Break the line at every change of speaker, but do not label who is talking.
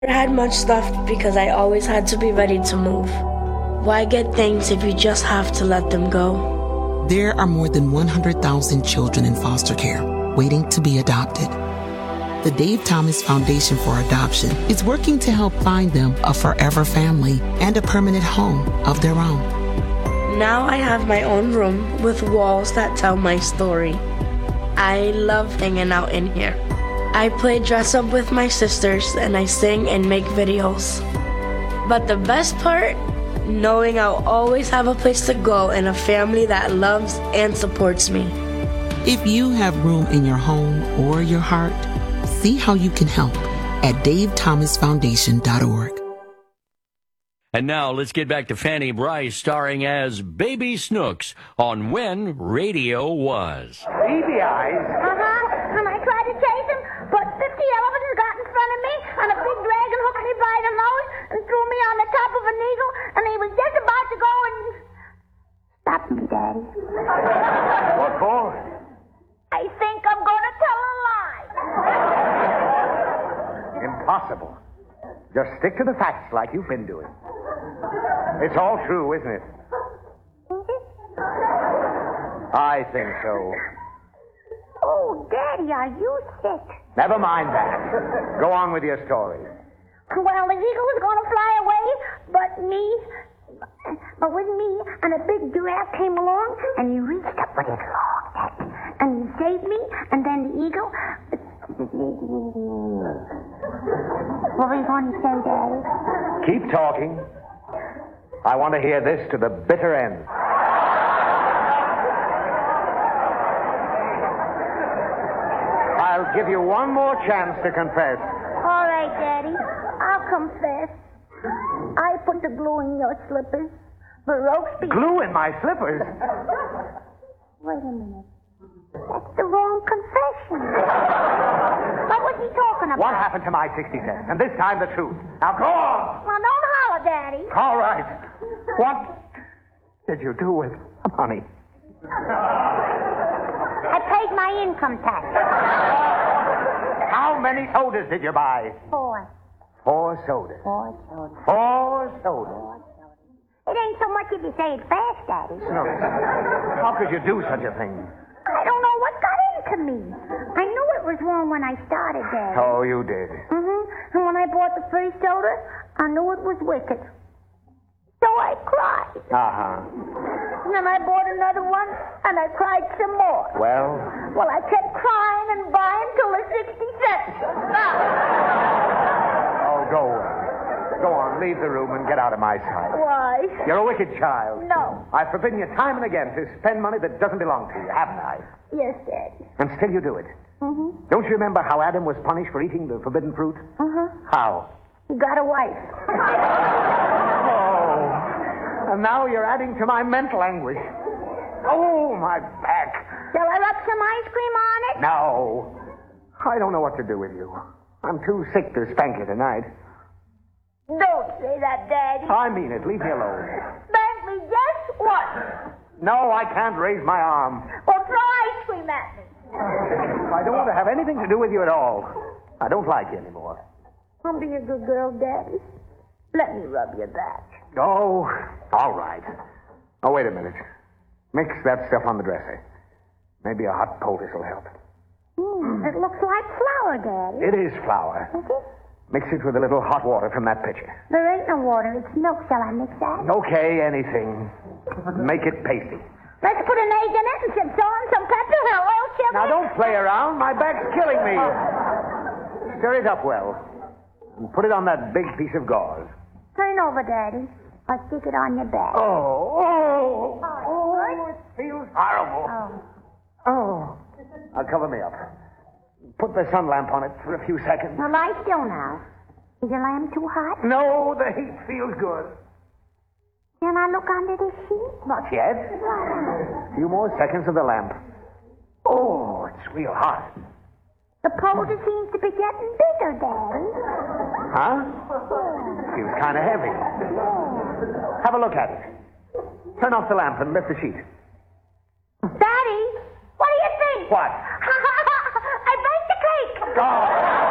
I had much stuff because I always had to be ready to move. Why get things if you just have to let them go?
There are more than 100,000 children in foster care waiting to be adopted. The Dave Thomas Foundation for Adoption is working to help find them a forever family and a permanent home of their own.
Now I have my own room with walls that tell my story. I love hanging out in here. I play dress up with my sisters and I sing and make videos. But the best part? Knowing I'll always have a place to go and a family that loves and supports me.
If you have room in your home or your heart, see how you can help at davethomasfoundation.org.
And now let's get back to Fanny Brice starring as Baby Snooks on When Radio Was.
Beady eyes?
And I tried to chase him, but 50 elephants got in front of me, and a big dragon hooked me by the nose and threw me on the top of an eagle, and he was just about to go and... Stop me, Daddy.
What for?
I think I'm going to tell a lie.
Impossible. Just stick to the facts like you've been doing. It's all true, isn't it? I think so.
Oh, Daddy, are you sick?
Never mind that. Go on with your story.
Well, the eagle was going to fly away, but with me, and a big giraffe came along, and he reached up with his long neck, and he saved me, and then the eagle... What were you going to say, Daddy?
Keep talking. I want to hear this to the bitter end. I'll give you one more chance to confess.
All right, Daddy. I'll confess. I put the glue in your slippers. The ropes be...
Glue in my slippers?
Wait a minute. That's the wrong confession. What was he talking about?
What happened to my 60 cents? And this time the truth. Now go on.
Well, don't holler, Daddy.
All right. What did you do with the money?
I paid my income tax.
How many sodas did you buy?
4.
4 sodas.
4 sodas.
4 sodas.
4 sodas. It ain't so much if you say it fast, Daddy.
No. How could you do such a thing?
I don't know what got into me. I knew it was wrong when I started, Daddy.
Oh, you did.
And when I bought the first soda, I knew it was wicked. So I cried.
Uh-huh.
And then I bought another one, and I cried some more.
Well?
Well, I kept crying and buying till the 60 cents.
Oh, go on. Go on, leave the room and get out of my sight.
Why?
You're a wicked child.
No.
I've forbidden you time and again to spend money that doesn't belong to you, haven't I?
Yes, Daddy.
And still you do it. Don't you remember how Adam was punished for eating the forbidden fruit? How?
He got a wife.
Oh. And now you're adding to my mental anguish. Oh, my back.
Shall I rub some ice cream on it?
No. I don't know what to do with you. I'm too sick to spank you tonight.
Don't say that, Daddy.
I mean it. Leave me alone.
Spank me just once.
No, I can't raise my arm.
Well, throw ice cream at me.
I don't want to have anything to do with you at all. I don't like you anymore.
I'll be a good girl, Daddy. Let me rub your back.
Oh, all right. Oh, wait a minute. Mix that stuff on the dresser. Maybe a hot poultice will help.
It looks like flour, Daddy.
It is flour.
Is it?
Mix it with a little hot water from that pitcher.
There ain't no water. It's milk. Shall I mix that?
Okay, anything. Make it pasty.
Let's put an egg in it and some salt and some pepper and a oil chip.
Now, don't play around. My back's killing me. Stir it up well. And put it on that big piece of gauze.
Turn over, Daddy. I'll stick it on your back.
Oh,
Good?
it feels horrible. Oh. Now, cover me up. Put the sun lamp on it for a few seconds.
Now, lie still now. Is your lamp too hot?
No, the heat feels good.
Can I look under the sheet?
Not yet. A few more seconds of the lamp. Oh, it's real hot.
The powder seems to be getting bigger, Daddy.
Huh? Feels kind of heavy. Have a look at it. Turn off the lamp and lift the sheet.
Daddy, what do you think?
What?
I baked the cake.
Oh.